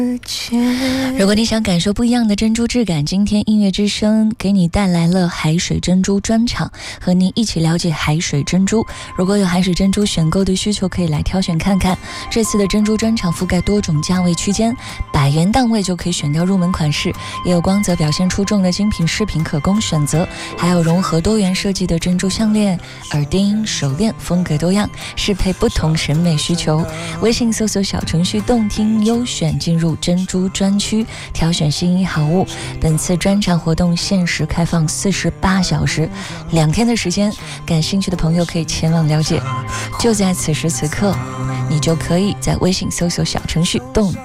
如果你想感受不一样的珍珠质感，今天音乐之声给你带来了海水珍珠专场，和你一起了解海水珍珠。如果有海水珍珠选购的需求，可以来挑选看看。这次的珍珠专场覆盖多种价位区间，100元档位就可以选掉入门款式，也有光泽表现出众的精品饰品可供选择，还有融合多元设计的珍珠项链、耳钉、手链，风格多样，适配不同审美需求。微信搜索小程序动听优选，进入珍珠专区，挑选心仪好物。本次专场活动限时开放48小时，2天的时间，感兴趣的朋友可以前往了解。就在此时此刻，你就可以在微信搜索小程序动